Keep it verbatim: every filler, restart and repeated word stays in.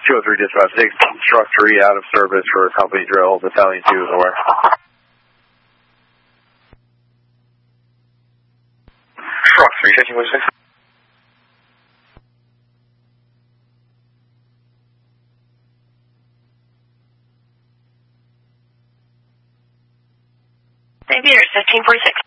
two oh three dispatch six, truck three out of service for company drill, battalion two is aware. Truck three, fifteen point six. Aviators, fifteen forty-six.